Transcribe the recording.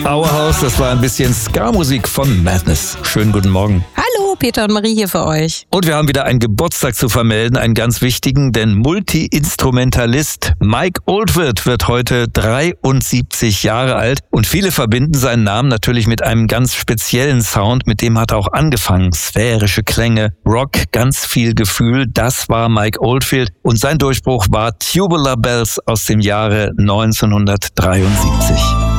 Auerhaus, das war ein bisschen Ska-Musik von Madness. Schönen guten Morgen. Hallo, Peter und Marie hier für euch. Und wir haben wieder einen Geburtstag zu vermelden, einen ganz wichtigen, denn Multi-Instrumentalist Mike Oldfield wird heute 73 Jahre alt und viele verbinden seinen Namen natürlich mit einem ganz speziellen Sound, mit dem hat er auch angefangen. Sphärische Klänge, Rock, ganz viel Gefühl, das war Mike Oldfield und sein Durchbruch war Tubular Bells aus dem Jahre 1973.